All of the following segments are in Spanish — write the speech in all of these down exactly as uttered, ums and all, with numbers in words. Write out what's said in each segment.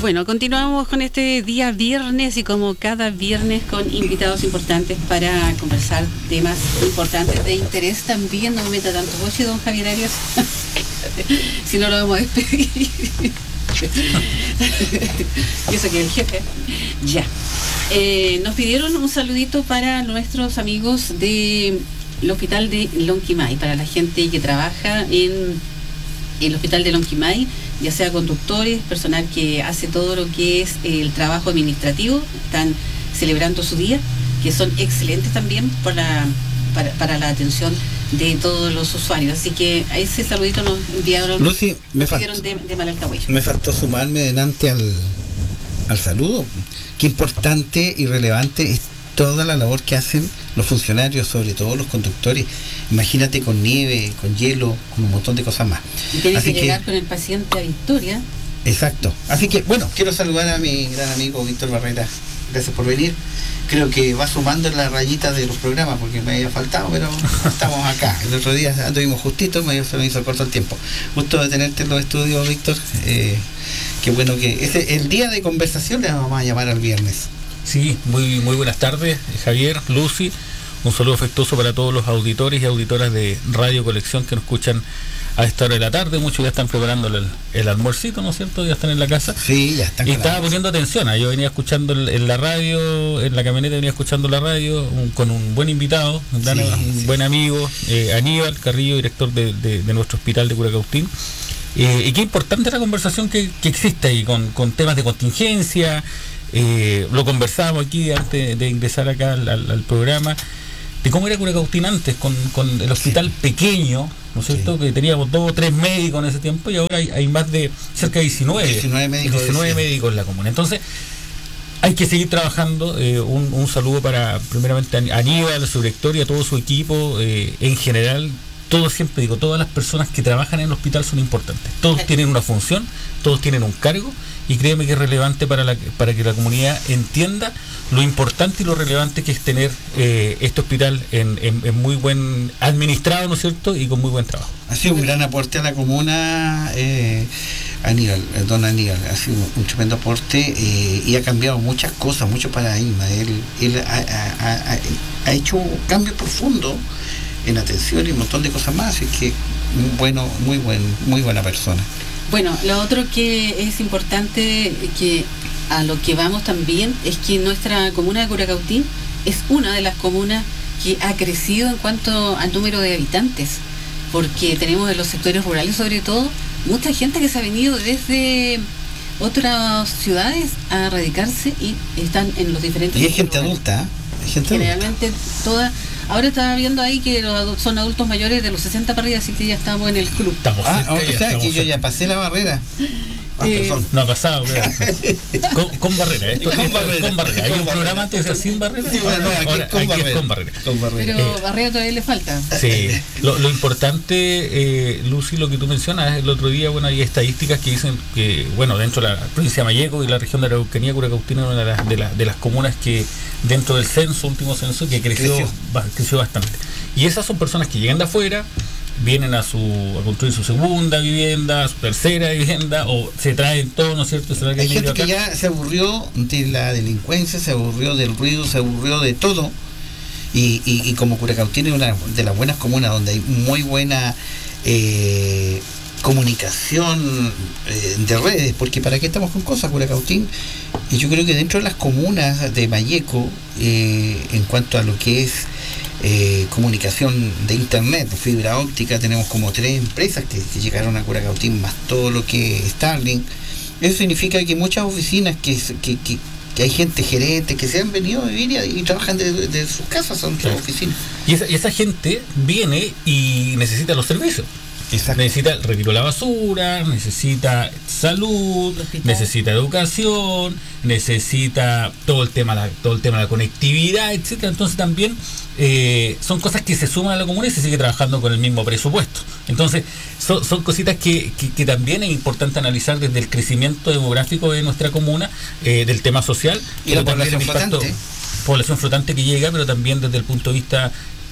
Bueno, continuamos con este día viernes y como cada viernes con invitados importantes para conversar temas importantes de interés también. No me meta tanto boche, don Javier Arias, si no lo vamos a despedir. Yo soy el jefe. Ya. Eh, nos pidieron un saludito para nuestros amigos del hospital de Lonquimay, para la gente que trabaja en el hospital de Lonquimay, ya sea conductores, personal que hace todo lo que es el trabajo administrativo. Están celebrando su día, que son excelentes también para, para, para la atención de todos los usuarios. Así que a ese saludito nos enviaron, Lucy, me nos faltó, de, de Malalcahuello. Me faltó sumarme delante al, al saludo. Qué importante y relevante es toda la labor que hacen los funcionarios, sobre todo los conductores. Imagínate con nieve, con hielo, con un montón de cosas más. Y tiene Así que llegar que, con el paciente a Victoria. Exacto. Así que, bueno, quiero saludar a mi gran amigo Víctor Barrera. Gracias por venir. Creo que va sumando en la rayita de los programas porque me había faltado, pero estamos acá. El otro día anduvimos justito, me, se me hizo corto el tiempo. Gusto de tenerte en los estudios, Víctor. Eh, qué bueno que... Ese, el día de conversación le vamos a llamar al viernes. Sí, muy, muy buenas tardes, Javier, Lucy. Un saludo afectuoso para todos los auditores y auditoras de Radio Colección que nos escuchan a esta hora de la tarde. Muchos ya están preparando el, el almuercito, ¿no es cierto? Ya están en la casa. Sí, ya están. Y estaba poniendo atención. ¿eh? Yo venía escuchando el, en la radio, en la camioneta venía escuchando la radio un, con un buen invitado, un, gran, sí, un sí. buen amigo, eh, Aníbal Carrillo, director de, de, de nuestro hospital de Curacautín. Eh, y qué importante la conversación que, que existe ahí con, con temas de contingencia. Eh, lo conversábamos aquí antes de ingresar acá al, al, al programa, de cómo era Curacautín antes, con, con el hospital sí. pequeño, ¿no es cierto? Sí. Que teníamos dos o tres médicos en ese tiempo y ahora hay, hay más de cerca de diecinueve, diecinueve médicos, diecinueve médicos en la comuna. Entonces, hay que seguir trabajando. Eh, un, un saludo para, primeramente, a Aníbal, a su director y a todo su equipo, eh, en general. Todos, siempre digo, todas las personas que trabajan en el hospital son importantes. Todos tienen una función, todos tienen un cargo, y créeme que es relevante para la para que la comunidad entienda lo importante y lo relevante que es tener eh, este hospital en, en, en muy buen administrado, ¿no es cierto? Y con muy buen trabajo. Ha sido un gran aporte a la comuna, eh, Aníbal, don Aníbal, ha sido un tremendo aporte eh, y ha cambiado muchas cosas, muchos paradigmas. Él, él ha, ha, ha, ha hecho cambios profundos en atención y un montón de cosas más, así que bueno, muy buen, muy buena persona. Bueno, lo otro que es importante, que a lo que vamos también, es que nuestra comuna de Curacautín es una de las comunas que ha crecido en cuanto al número de habitantes, porque tenemos en los sectores rurales sobre todo mucha gente que se ha venido desde otras ciudades a radicarse y están en los diferentes y es gente rurales. adulta, ¿eh? Gente generalmente adulta. Toda. Ahora estaba viendo ahí que los, son adultos mayores de los sesenta para arriba, así que ya estamos en el club. Estamos ah, cerca, o sea, estamos que yo cerca. ya pasé la barrera. Ah, eh, no ha pasado, con, con barrera. Esto, con, esto, barrera. con barrera. Hay con un barrera. programa antes de sin barrera. Sí, bueno, no, aquí, ahora, con, aquí barrera. es con barrera. Con barrera. Pero Eh, barrera todavía le falta. Sí, lo, lo importante, eh, Lucy, lo que tú mencionas, el otro día, bueno, hay estadísticas que dicen que, bueno, dentro de la provincia de Malleco y la región de la Araucanía, Curacautín es una de las, de, las, de las comunas que dentro del censo, último censo, que creció, creció. Va, creció bastante. Y esas son personas que llegan de afuera, vienen a su a construir su segunda vivienda, su tercera vivienda, o se traen todo, ¿no es cierto? Se Hay gente que ya se aburrió de la delincuencia, se aburrió del ruido, se aburrió de todo, y, y, y como Curacautín es una de las buenas comunas donde hay muy buena eh, comunicación eh, de redes, porque para qué estamos con cosas, Curacautín, y yo creo que dentro de las comunas de Malleco, eh, en cuanto a lo que es Eh, comunicación de internet, fibra óptica, tenemos como tres empresas que, que llegaron a Curacautín, más todo lo que es Starlink. Eso significa que muchas oficinas que, que, que, que hay gente gerente que se han venido a vivir y, y trabajan de, de sus casas, son sus oficinas. Y esa, y esa gente viene y necesita los servicios. Exacto. Necesita el retiro de la basura, necesita salud, necesita educación, necesita todo el tema, la, todo el tema de la conectividad, etcétera. Entonces también eh, son cosas que se suman a la comuna y se sigue trabajando con el mismo presupuesto. Entonces son, son cositas que, que, que también es importante analizar desde el crecimiento demográfico de nuestra comuna, eh, del tema social y la población flotante. Población flotante que llega, pero también desde el punto de vista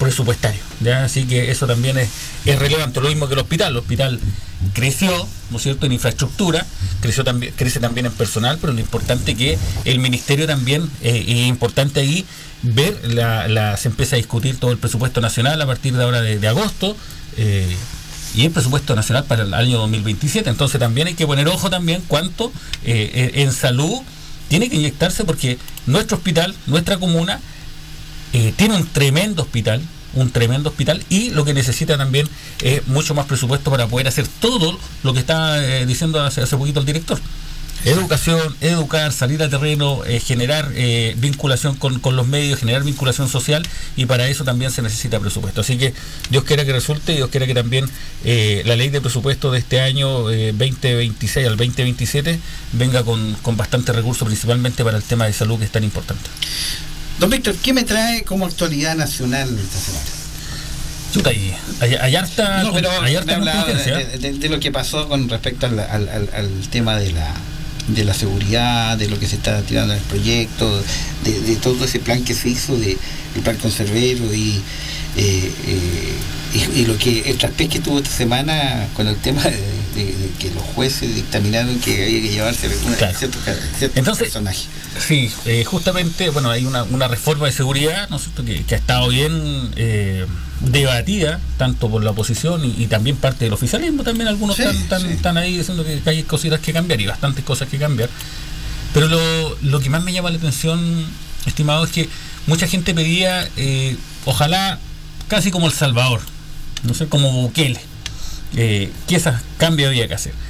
presupuestario, ¿ya? Así que eso también es, es relevante, lo mismo que el hospital. El hospital creció, ¿no es cierto?, en infraestructura, creció también, crece también en personal, pero lo importante es que el ministerio también, eh, es importante ahí ver, la, la, se empieza a discutir todo el presupuesto nacional a partir de ahora de, de agosto, eh, y el presupuesto nacional para el año dos mil veintisiete, entonces también hay que poner ojo también cuánto eh, en salud tiene que inyectarse, porque nuestro hospital, nuestra comuna, eh, tiene un tremendo hospital, un tremendo hospital, y lo que necesita también es mucho más presupuesto para poder hacer todo lo que está eh, diciendo hace, hace poquito el director. Educación, educar, salir a terreno, eh, generar eh, vinculación con, con los medios, generar vinculación social, y para eso también se necesita presupuesto. Así que Dios quiera que resulte, y Dios quiera que también eh, la ley de presupuesto de este año eh, veinte veintiséis al veinte veintisiete venga con, con bastante recursos, principalmente para el tema de salud, que es tan importante. Don Víctor, ¿qué me trae como actualidad nacional esta semana? Chuta, hay, hay, hay harta, no, pero hay harta hablaba de, contingencia. de, de, de lo que pasó con respecto al, al, al, al tema de la de la seguridad, de lo que se está tirando en el proyecto, de, de todo ese plan que se hizo, de el plan conservero y, eh, eh, y, y lo que el traspiés que tuvo esta semana con el tema de, de, de que los jueces dictaminaron que había que llevarse una, claro. ciertos, ciertos Entonces, personajes. Sí, eh, justamente, bueno, hay una, una reforma de seguridad, ¿no es cierto?, que, que ha estado bien eh, debatida, tanto por la oposición y, y también parte del oficialismo, también algunos sí, están, están, sí. están ahí diciendo que, que hay cositas que cambiar, y bastantes cosas que cambiar. Pero lo, lo que más me llama la atención, estimado, es que mucha gente pedía, eh, ojalá, casi como El Salvador, no sé, como Bukele, eh, que esos cambios había que hacer.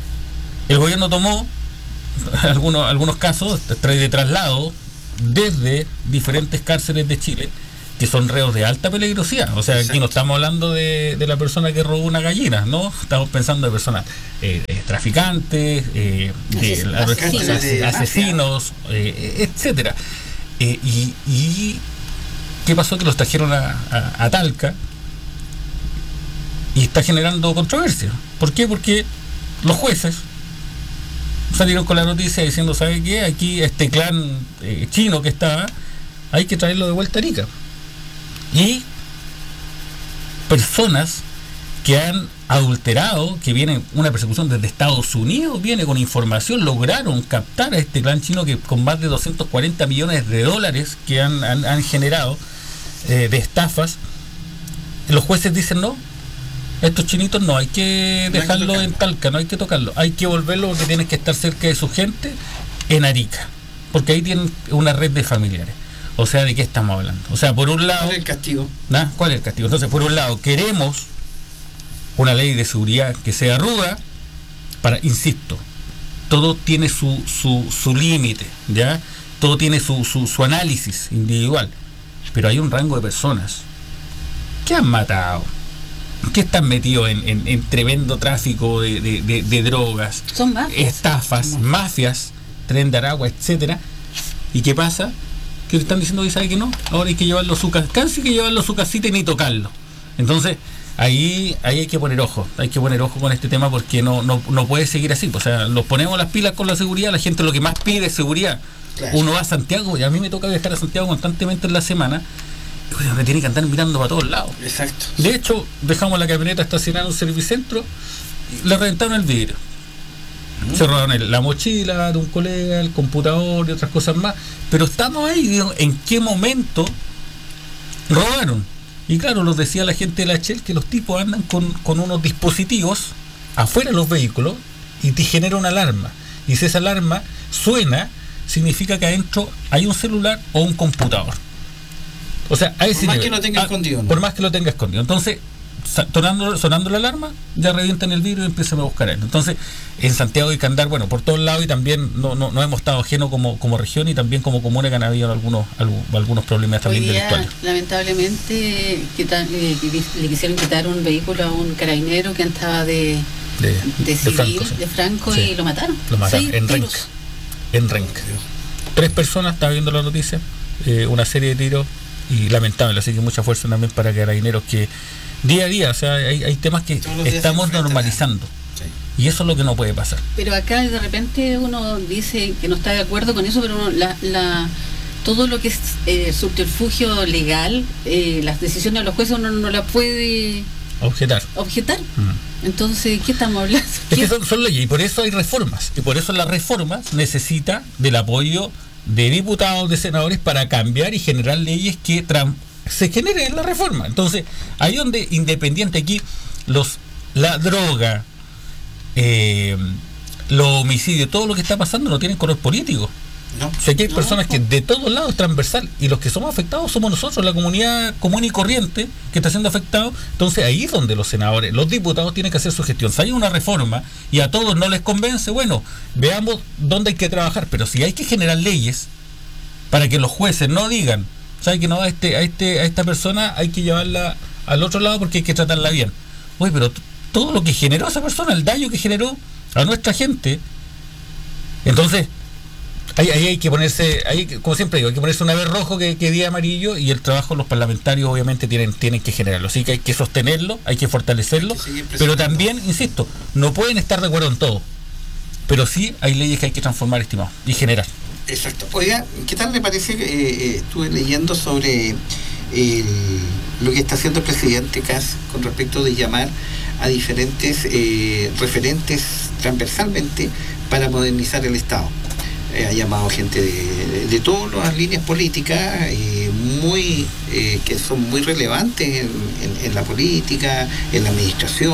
El gobierno tomó algunos algunos casos de traslado desde diferentes cárceles de Chile, que son reos de alta peligrosidad. O sea, exacto, aquí no estamos hablando de, de la persona que robó una gallina, ¿no? Estamos pensando de personas eh, eh, traficantes, eh, de, la, asesinos, de asesinos eh, etcétera. Eh, y, y ¿qué pasó? Que los trajeron a, a, a Talca, y está generando controversia. ¿Por qué? Porque los jueces salieron con la noticia diciendo, ¿sabe qué? Aquí este clan eh, chino que está, hay que traerlo de vuelta a Arica. Y personas que han adulterado, que viene una persecución desde Estados Unidos, viene con información, lograron captar a este clan chino que con más de doscientos cuarenta millones de dólares que han, han, han generado eh, de estafas. Los jueces dicen no, estos chinitos no hay que dejarlo no en Talca, no hay que tocarlo, hay que volverlo porque tienen que estar cerca de su gente en Arica, porque ahí tienen una red de familiares. O sea, ¿de qué estamos hablando? O sea, por un lado... ¿Cuál es el castigo? ¿nah? ¿Cuál es el castigo? Entonces, por un lado, queremos una ley de seguridad que sea ruda, para, insisto, todo tiene su, su, su límite, ¿ya? Todo tiene su, su, su análisis individual, pero hay un rango de personas que han matado, que están metidos en, en, en tremendo tráfico de, de, de, de drogas, son mafias, estafas, son mafias, Tren de Aragua, etcétera. ¿Y qué pasa? Que le están diciendo que sabe que no, ahora hay que llevarlo a su casa, casi que llevarlo a su casita y ni tocarlo. Entonces, ahí, ahí hay que poner ojo, hay que poner ojo con este tema, porque no, no, no puede seguir así. O sea, nos ponemos las pilas con la seguridad, la gente lo que más pide es seguridad. Claro. Uno va a Santiago, y a mí me toca viajar a Santiago constantemente en la semana, y me tiene que andar mirando para todos lados. Exacto. De hecho, dejamos la camioneta estacionada en un servicentro, y le reventaron el vidrio. Mm. Se robaron el, la mochila de un colega, el computador y otras cosas más. Pero estamos ahí, digo, ¿en qué momento robaron? Y claro, nos decía la gente de la Shell que los tipos andan con, con unos dispositivos afuera de los vehículos y te genera una alarma. Y si esa alarma suena, significa que adentro hay un celular o un computador. O sea, a ese por más nivel, que lo tenga a, escondido, ¿no? Por más que lo tenga escondido. Entonces, sonando, sonando la alarma, ya revientan el vidrio y empiezan a buscar a él. Entonces, en Santiago hay que andar, bueno, por todos lados, y también no, no, no hemos estado ajenos como, como región, y también como comuna que han habido algunos, algunos problemas también día, delictuales. Lamentablemente, quitar, le, le quisieron quitar un vehículo a un carabinero que andaba de, de, de civil, de Franco, sí. de Franco sí. Y lo mataron. Lo mataron, sí, en Renca. En Renca. Tres personas, estaba viendo la noticia, eh, una serie de tiros, y lamentable, así que mucha fuerza también para carabineros que día a día, o sea, hay, hay temas que estamos normalizando, sí. Y eso es lo que no puede pasar. Pero acá de repente uno dice que no está de acuerdo con eso, pero uno, la, la, todo lo que es eh, subterfugio legal, eh, las decisiones de los jueces uno no las puede objetar. objetar. Mm. Entonces, ¿qué estamos hablando? Es que son, son leyes y por eso hay reformas. Y por eso las reformas necesitan del apoyo de diputados, de senadores para cambiar y generar leyes que tran- se generen en la reforma. Entonces, ahí donde independiente aquí, los la droga, eh, los homicidios, todo lo que está pasando no tienen color político. No, O sea, que hay no, personas no. que de todos lados, transversal, y los que somos afectados somos nosotros, la comunidad común y corriente que está siendo afectado. Entonces ahí es donde los senadores, los diputados tienen que hacer su gestión. Si hay una reforma y a todos no les convence, bueno, veamos dónde hay que trabajar. Pero si hay que generar leyes para que los jueces no digan, ¿sabe que no? A, este, a, este, a esta persona hay que llevarla al otro lado porque hay que tratarla bien. Oye, pero t- todo lo que generó esa persona, el daño que generó a nuestra gente, entonces Ahí, ahí hay que ponerse, ahí, como siempre digo, hay que ponerse una vez rojo que, que día amarillo, y el trabajo los parlamentarios obviamente tienen, tienen que generarlo. Así que hay que sostenerlo, hay que fortalecerlo, pero también, insisto, no pueden estar de acuerdo en todo. Pero sí hay leyes que hay que transformar, estimado, y generar. Exacto. Oiga, ¿qué tal le parece que eh, eh, estuve leyendo sobre el, lo que está haciendo el presidente Kass con respecto de llamar a diferentes eh, referentes transversalmente para modernizar el Estado? Eh, ha llamado gente de, de, de todas las líneas políticas, eh, muy eh, que son muy relevantes en, en, en la política, en la administración,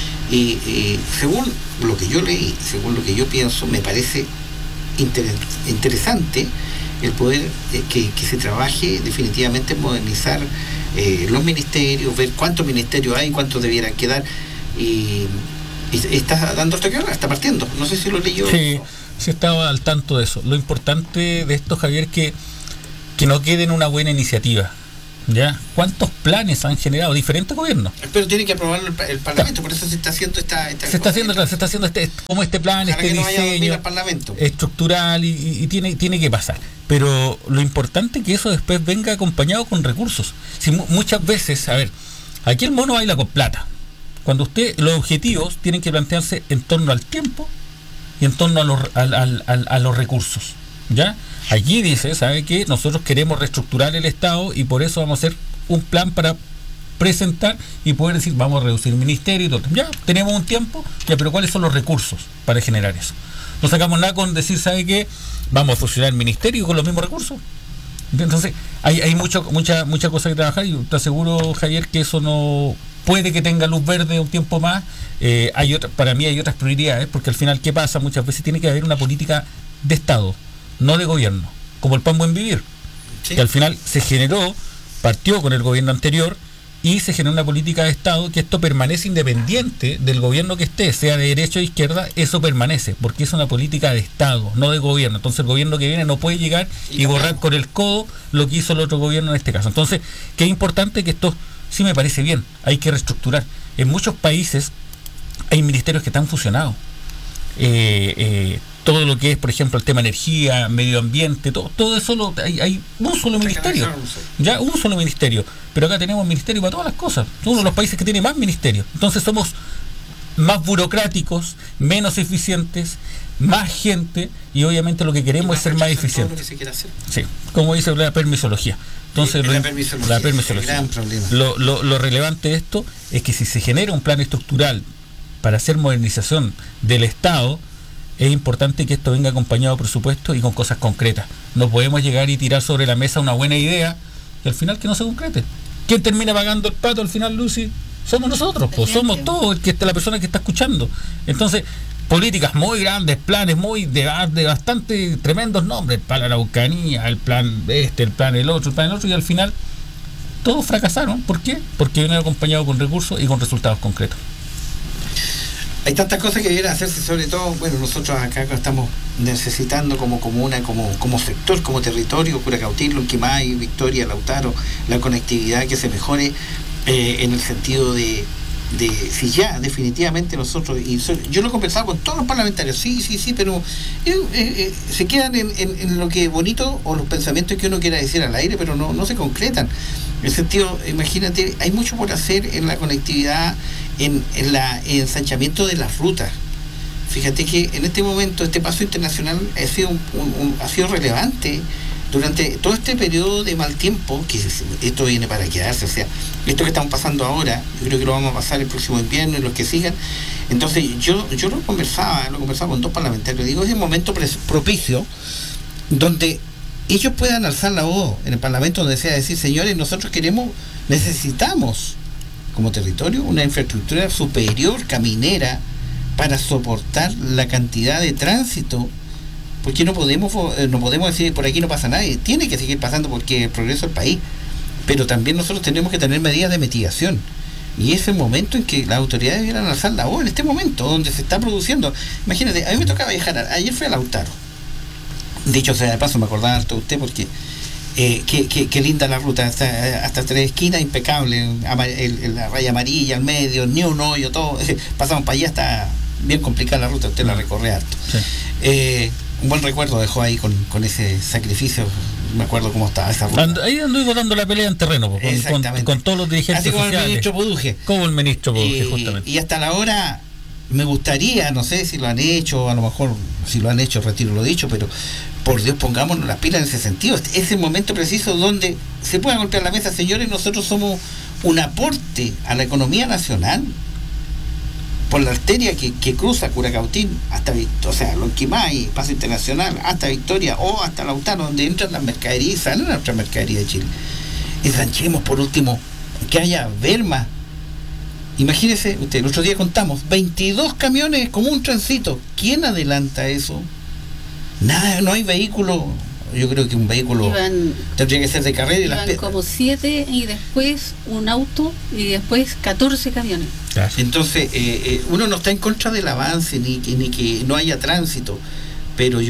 y, y según lo que yo leí, según lo que yo pienso, me parece inter, interesante el poder eh, que, que se trabaje definitivamente en modernizar eh, los ministerios, ver cuántos ministerios hay, cuántos debieran quedar, y, y está dando esta guerra, está partiendo. No sé si lo leyó. Sí. Sí, estaba al tanto de eso. Lo importante de esto, Javier, que que no quede en una buena iniciativa. ¿Ya? ¿Cuántos planes han generado diferentes gobiernos? Pero tiene que aprobarlo el, el Parlamento, por eso se está haciendo esta... esta se está haciendo, claro, se está haciendo este, como este plan, Ojalá este que no vaya a dormir diseño al Parlamento. estructural, y, y, y tiene, tiene que pasar. Pero lo importante es que eso después venga acompañado con recursos. Si mu- muchas veces, a ver, aquí el mono baila con plata. Cuando usted, los objetivos tienen que plantearse en torno al tiempo y en torno a los, al, al, al, a los recursos. ¿Ya? Aquí dice, ¿sabe qué? Nosotros queremos reestructurar el Estado y por eso vamos a hacer un plan para presentar y poder decir, vamos a reducir ministerio y todo. Ya, tenemos un tiempo, ya, pero ¿cuáles son los recursos para generar eso? No sacamos nada con decir, ¿sabe qué? Vamos a fusionar el ministerio con los mismos recursos. Entonces, hay, hay mucho, mucha, mucha cosa que trabajar, y te aseguro, Javier, que eso no puede que tenga luz verde un tiempo más. Eh, hay otra, para mí hay otras prioridades, porque al final, ¿qué pasa? Muchas veces tiene que haber una política de Estado, no de gobierno, como el Pan Buen Vivir, sí, que al final se generó, partió con el gobierno anterior, y se generó una política de Estado que esto permanece independiente del gobierno que esté, sea de derecha o de izquierda, eso permanece, porque es una política de Estado, no de gobierno. Entonces el gobierno que viene no puede llegar y, y borrar con el codo lo que hizo el otro gobierno en este caso. Entonces, que es importante que esto, sí me parece bien, hay que reestructurar. En muchos países hay ministerios que están fusionados. Eh, eh, todo lo que es, por ejemplo, el tema energía, medio ambiente, todo, todo eso lo, hay, hay un solo ministerio, ya un solo ministerio, pero acá tenemos ministerio para todas las cosas, somos uno de los países que tiene más ministerios, entonces somos más burocráticos, menos eficientes, más gente, y obviamente lo que queremos es ser más eficientes. Sí, como dice la permisología. Entonces, sí, lo, la permisología, la permisología. Gran problema. Lo, lo, lo relevante de esto es que si se genera un plan estructural para hacer modernización del Estado, es importante que esto venga acompañado por presupuesto y con cosas concretas. No podemos llegar y tirar sobre la mesa una buena idea y al final que no se concrete. ¿Quién termina pagando el pato al final, Lucy? Somos nosotros, pues, somos todos, el que está, la persona que está escuchando. Entonces, políticas muy grandes, planes muy de, de bastante tremendos nombres, el plan de la Araucanía, el plan este, el plan el otro, el plan el otro, y al final todos fracasaron. ¿Por qué? Porque vienen acompañados con recursos y con resultados concretos. Hay tantas cosas que debieran hacerse, sobre todo, bueno, nosotros acá estamos necesitando como comuna, como, como sector, como territorio, Curacautín, Lonquimay, Victoria, Lautaro, la conectividad que se mejore eh, en el sentido de, de si ya definitivamente nosotros, y so, yo lo he conversado con todos los parlamentarios, sí, sí, sí, pero eh, eh, se quedan en, en, en lo que bonito o los pensamientos que uno quiera decir al aire, pero no, no se concretan. En el sentido, imagínate, hay mucho por hacer en la conectividad, en, en la en ensanchamiento de las rutas. Fíjate que en este momento este paso internacional ha sido un, un, un, ha sido relevante durante todo este periodo de mal tiempo, que esto viene para quedarse, o sea, esto que estamos pasando ahora, yo creo que lo vamos a pasar el próximo invierno y los que sigan. Entonces yo yo lo conversaba, lo conversaba con dos parlamentarios, digo, es el momento propicio donde ellos puedan alzar la voz en el Parlamento, donde sea decir, señores, nosotros queremos, necesitamos como territorio una infraestructura superior, caminera, para soportar la cantidad de tránsito, porque no podemos no podemos decir por aquí no pasa nadie, tiene que seguir pasando porque el progreso del país, pero también nosotros tenemos que tener medidas de mitigación, y es el momento en que las autoridades debieran alzar la voz, en este momento donde se está produciendo. Imagínate, a mí me tocaba viajar, ayer fui a Lautaro, dicho sea de paso, me acordaba harto de usted porque eh, qué, qué, qué linda la ruta, hasta, hasta tres esquinas, impecable, el, el, la raya amarilla al medio, ni un hoyo, todo, pasamos para allá, está bien complicada la ruta, usted la recorre harto. Sí. Eh, un buen recuerdo dejó ahí con, con ese sacrificio, me acuerdo cómo estaba esa ruta. And, ahí anduvo dando la pelea en terreno, con, con, con todos los dirigentes así como sociales. El ministro Poduje. Como el ministro Poduje, y, justamente. Y hasta la hora me gustaría, no sé si lo han hecho, a lo mejor si lo han hecho retiro lo dicho, pero por Dios pongámonos las pilas en ese sentido. Es el momento preciso donde se pueda golpear la mesa, señores, nosotros somos un aporte a la economía nacional por la arteria que, que cruza Curacautín hasta, o sea, Lonquimay, Paso Internacional, hasta Victoria o hasta Lautaro, donde entran las mercaderías y salen las otras mercaderías de Chile. Ensanchemos por último, que haya verma. Imagínese usted, el otro día contamos veintidós camiones como un transito. ¿Quién adelanta eso? Nada, no hay vehículo. Yo creo que un vehículo iban, tendría que ser de carrera. Y iban las como siete y después un auto y después catorce camiones. Claro. Entonces, eh, eh, uno no está en contra del avance ni que, ni que no haya tránsito, pero yo